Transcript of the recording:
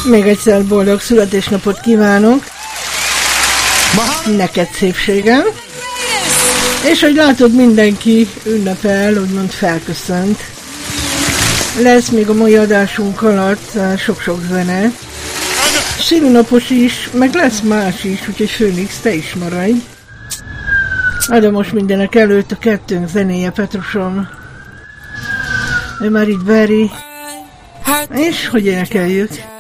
Még egyszer boldog születésnapot kívánok. Neked szépségem. És hogy látod, mindenki ünnepel, úgymond felköszönt. Lesz még a mai adásunk alatt sok-sok zene. Színapos is, meg lesz más is, úgyhogy Főnix, te is maradj. De most mindenek előtt a kettőnk zenéje, Petrusom. Ő már itt Barry. És hogy énekeljük?